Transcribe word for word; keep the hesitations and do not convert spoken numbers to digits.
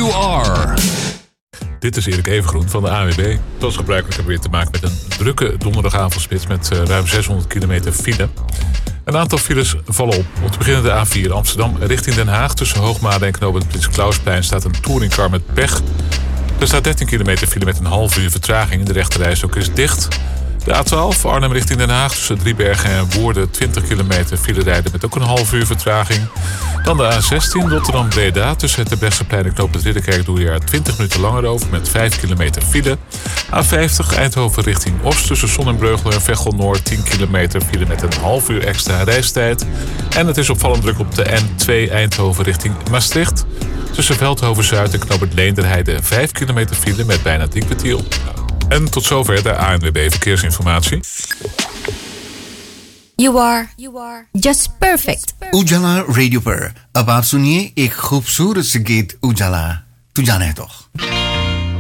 You Are. Dit is Erik Evengroen van de A N W B. Zoals gebruikelijk hebben we weer te maken met een drukke donderdagavondspits met uh, ruim zeshonderd kilometer file. Een aantal files vallen op. Om te beginnen de A vier Amsterdam richting Den Haag. Tussen Hoogmade en knooppunt Prins Clausplein staat een touringcar met pech. Er staat dertien kilometer file met een half uur vertraging. De rechterrijstrook is dicht. De A twaalf Arnhem richting Den Haag tussen Driebergen en Woerden twintig kilometer file rijden met ook een half uur vertraging. Dan de A zestien Rotterdam-Breda tussen het Terbrechtseplein en knooppunt Ridderkerk doe je er twintig minuten langer over met vijf kilometer file. A vijftig Eindhoven richting Oost tussen Sonnenbreugel en Veghel-Noord tien kilometer file met een half uur extra reistijd. En het is opvallend druk op de N twee Eindhoven richting Maastricht. Tussen Veldhoven-Zuid en knooppunt Leenderheide vijf kilometer file met bijna drie kwartier op. En tot zover de A N W B Verkeersinformatie. You are, you are just perfect. उजाला रेडियो पर अब आप सुनिए एक खूबसूरत से गीत उजाला तू जाना है तो